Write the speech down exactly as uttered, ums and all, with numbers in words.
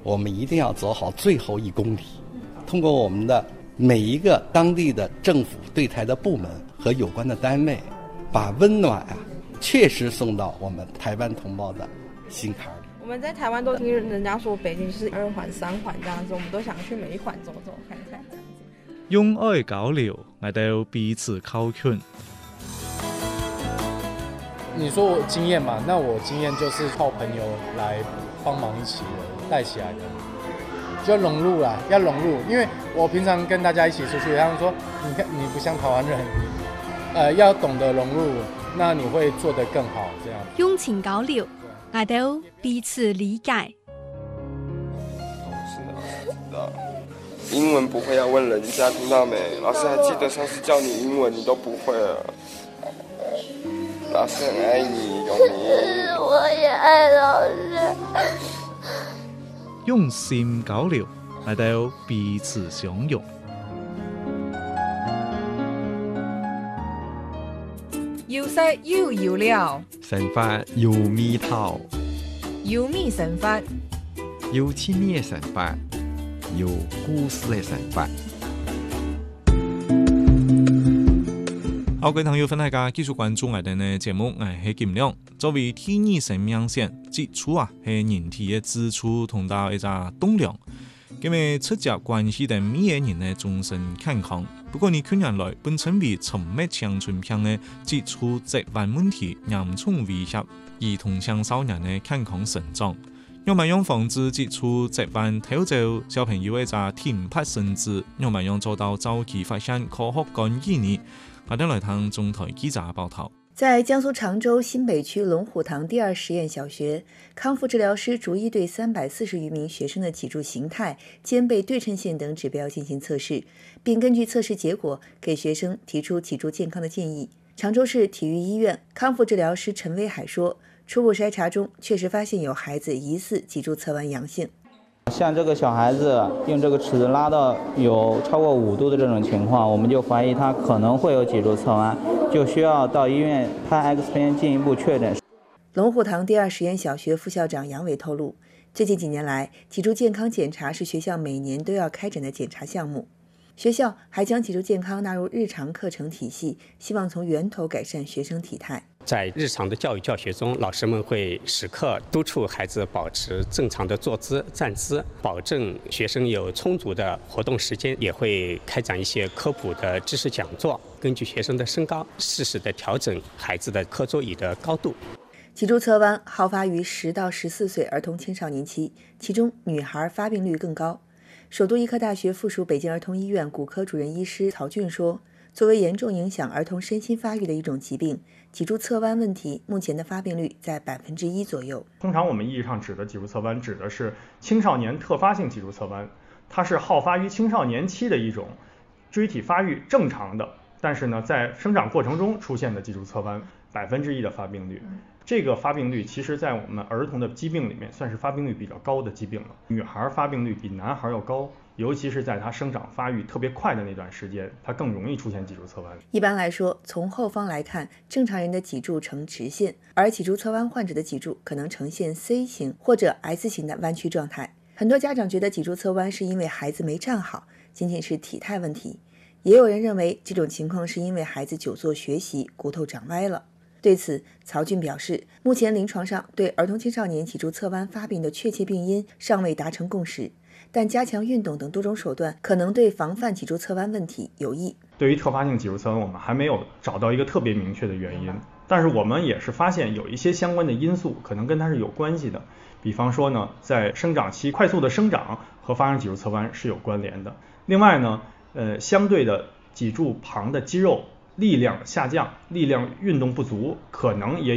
我们一定要走好最后一公里，通过我们的每一个当地的政府对台的部门和有关的单位，把温暖啊确实送到我们台湾同胞的心坎里。 我们在台湾都听人家说北京是二环三环这样子，我们都想去每一环走走看看这样子。 用愛交流，我哋彼此靠近。 你说我经验嘛，那我经验就是靠朋友来帮忙一起带起来的，就要融入啦，要融入。因為我平常跟大家一起出去，他們說你看你不像台灣人，呃，要懂得融入，那你會做得更好。這樣用情交流，我哋彼此理解。 英文不会要问人家，听到没？老师还记得上次教你英文，你都不会了。老师很爱你，永明。 我也爱老师。 用心交流，嚟到彼此相容。 要識要要了， 神法要咪透， 要咪神法， 要ที่นี่神法，要故事嘅神法。 好，各位朋友，歡迎大家繼續關注我哋嘅節目，我係金亮。作為天然生命線，接觸啊係人體嘅支柱同到一個動量，咁咪直接關係到每個人嘅終身健康。不過，你近年來本稱為沉默長春片嘅接觸疾病問題，嚴重威脅兒童青少年嘅健康成長。用咪用防止接觸疾病，挑就小朋友嘅一個天拍神智，用咪用做到早期發現科學干預呢？我哋來聽中台記者報道。 在江蘇常州新北區龍虎堂第二實驗小學，康復治療師逐一對三百四十餘名學生的脊柱形態、肩背對稱線等指標進行測試，並根據測試結果給學生提出脊柱健康的建議。常州市體育醫院康復治療師陳威海說，初步篩查中確實發現有孩子疑似脊柱側彎陽性。 像這個小孩子用這個尺子拉到有超過五度的這種情況，我們就懷疑他可能會有脊柱側彎，就需要到醫院拍 X 片進一步確診。 龍虎堂第二實驗小學副校長楊偉透露，最近幾年來，脊柱健康檢查是學校每年都要開展的檢查項目。學校還將脊柱健康納入日常課程體系，希望從源頭改善學生體態。 在日常的教育教學中，老師們會時刻督促孩子保持正常的坐姿、站姿，保證學生有充足的活動時間，也會開展一些科普的知識講座，根據學生的身高，適時的調整孩子的課桌椅的高度。 脊柱側彎好發於十到十四歲兒童青少年期，其中女孩發病率更高。首都醫科大學附屬北京兒童醫院骨科主任醫師曹俊說，作為嚴重影響兒童身心發育的一種疾病，脊柱側彎問題目前的發病率在百分之一左右。 通常我們意義上指的脊柱側彎指的是青少年特發性脊柱側彎，它是好發於青少年期的一種肢體發育正常的，但是呢在生長過程中出現的脊柱側彎，百分之一的發病率。這個發病率其實在我們兒童的疾病裡面算是發病率比較高的疾病了。女孩發病率比男孩要高，尤其是在她生長發育特別快的那段時間，她更容易出現脊柱側彎。 一般來說，從後方來看，正常人的脊柱呈直線，而脊柱側彎患者的脊柱可能呈現 C 型或者 S 型的彎曲狀態。很多家長覺得脊柱側彎是因為孩子沒站好，僅僅是體態問題。也有人認為這種情況是因為孩子久坐學習，骨頭長歪了。對此，曹俊表示，目前臨床上對兒童青少年脊柱側彎發病的確切病因尚未達成共識，但加強運動等多種手段可能對防範脊柱側彎問題有益。 對於特發性脊柱側彎，我們還沒有找到一個特別明確的原因，但是我們也是發現有一些相關的因素可能跟它是有關係的。比方說呢，在生長期快速的生長和發生脊柱側彎是有關聯的。另外呢，呃，相對的脊柱旁的肌肉力量下降，力量運動不足，可能也